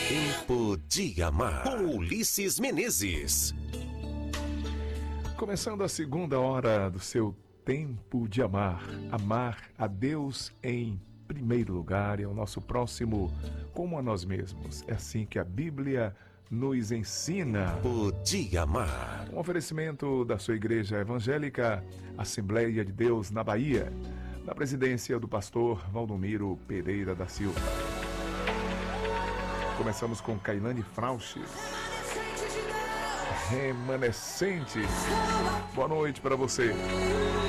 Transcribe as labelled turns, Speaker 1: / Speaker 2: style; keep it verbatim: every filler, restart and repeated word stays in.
Speaker 1: Tempo de Amar, com Ulisses Menezes.
Speaker 2: Começando a segunda hora do seu Tempo de Amar. Amar a Deus em primeiro lugar e ao nosso próximo como a nós mesmos. É assim que a Bíblia nos ensina.
Speaker 1: Tempo de Amar.
Speaker 2: Um oferecimento da sua igreja evangélica, Assembleia de Deus na Bahia, na presidência do pastor Valdomiro Pereira da Silva. Começamos com Kailane Frauches. Remanescentes. Boa noite para você.